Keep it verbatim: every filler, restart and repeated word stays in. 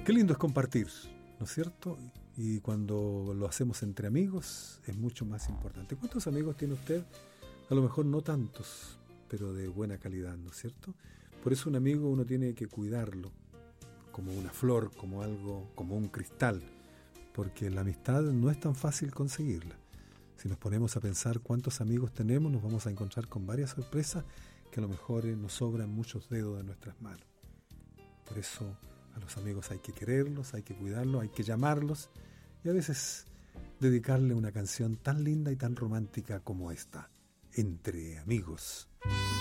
Qué lindo es compartir, ¿no es cierto? Y cuando lo hacemos entre amigos es mucho más importante. ¿Cuántos amigos tiene usted? A lo mejor no tantos, pero de buena calidad, ¿no es cierto? Por eso un amigo uno tiene que cuidarlo como una flor, como algo, como un cristal, porque la amistad no es tan fácil conseguirla. Si nos ponemos a pensar cuántos amigos tenemos, nos vamos a encontrar con varias sorpresas que a lo mejor eh, nos sobran muchos dedos de nuestras manos. Por eso a los amigos hay que quererlos, hay que cuidarlos, hay que llamarlos y a veces dedicarle una canción tan linda y tan romántica como esta, Entre Amigos.